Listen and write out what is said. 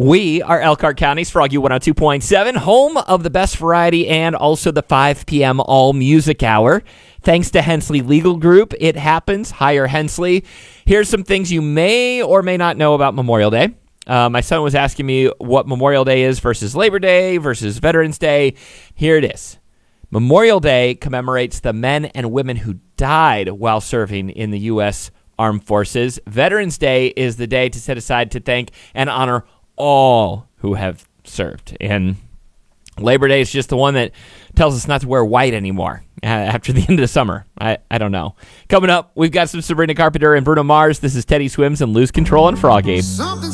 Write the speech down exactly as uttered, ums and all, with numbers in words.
We are Elkhart County's Froggy one oh two point seven, home of the best variety and also the five p.m. all music hour. Thanks to Hensley Legal Group, it happens. Hire Hensley. Here's some things you may or may not know about Memorial Day. Uh, my son was asking me what Memorial Day is versus Labor Day versus Veterans Day. Here it is. Memorial Day commemorates the men and women who died while serving in the U S Armed Forces. Veterans Day is the day to set aside to thank and honor all who have served. And Labor Day is just the one that tells us not to wear white anymore uh, after the end of the summer. I, I don't know. Coming up, we've got some Sabrina Carpenter and Bruno Mars. This is Teddy Swims and Lose Control on Froggy. Something